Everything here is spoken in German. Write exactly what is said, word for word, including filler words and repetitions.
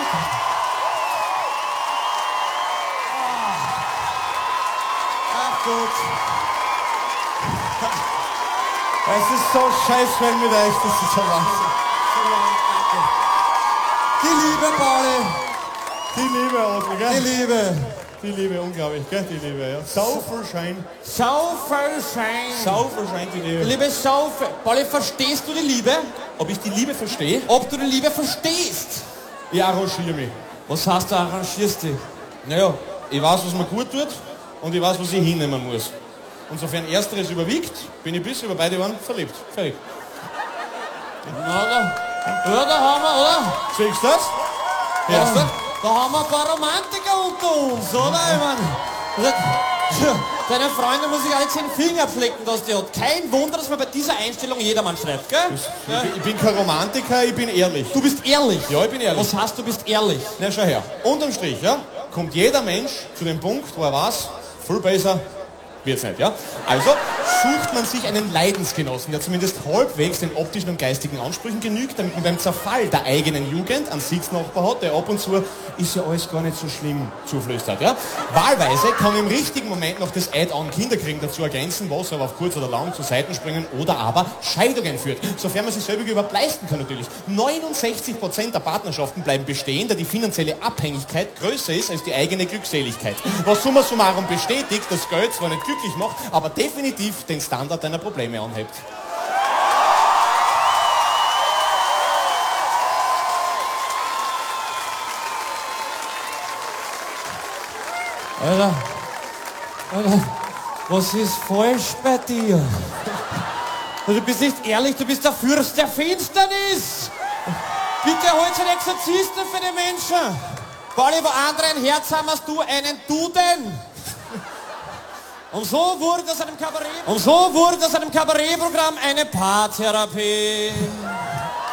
Ach gut. Es ist so scheiße mit euch, das ist so Wahnsinn. Die Liebe, Pauli. Die Liebe, Otto, gell? Die Liebe. Die Liebe, unglaublich, gell? Die Liebe, ja. So viel Schein. So viel Schein. So viel Schein, die Liebe. Liebe, so viel. Pauli, verstehst du die Liebe? Ob ich die Liebe verstehe? Ob du die Liebe verstehst? Ich arrangiere mich. Was heißt, du arrangierst dich? Naja, ich weiß, was mir gut tut und ich weiß, was ich hinnehmen muss. Und sofern ersteres überwiegt, bin ich bis über beide Ohren verliebt. Fertig. Na, da, ja, da haben wir, oder? Siehst du das? Hörst du? Da haben wir ein paar Romantiker unter uns, oder? Ich mein, deine Freundin muss sich alle zehn Finger flecken, dass die hat. Kein Wunder, dass man bei dieser Einstellung jedermann schreibt, gell? Ich, ja. ich bin kein Romantiker, ich bin ehrlich. Du bist ehrlich? Ja, ich bin ehrlich. Was heißt, du bist ehrlich? Na, schau her. Unterm Strich, ja, kommt jeder Mensch zu dem Punkt, wo er weiß, viel besser wird's nicht, ja? Also sucht man sich einen Leidensgenossen, der zumindest halbwegs den optischen und geistigen Ansprüchen genügt, damit man beim Zerfall der eigenen Jugend einen Sitznachbar hat, der ab und zu ist ja alles gar nicht so schlimm zuflüstert, ja? Wahlweise kann im richtigen Moment noch das Add-on Kinderkriegen dazu ergänzen, was aber auf kurz oder lang zu Seiten springen oder aber Scheidungen führt, sofern man sich selber überhaupt leisten kann natürlich. neunundsechzig Prozent der Partnerschaften bleiben bestehen, da die finanzielle Abhängigkeit größer ist als die eigene Glückseligkeit. Was summa summarum bestätigt, dass Geld zwar nicht glücklich macht, aber definitiv den Standard deiner Probleme anhebt. Alter, Alter, was ist falsch bei dir? Du bist nicht ehrlich, du bist der Fürst der Finsternis. Bitte holt einen Exorzisten für die Menschen. Pauli, wo andere ein Herz haben, hast du einen Duden. Und so wurde aus einem Kabarett, und so wurde aus einem Kabarettprogramm eine Paartherapie.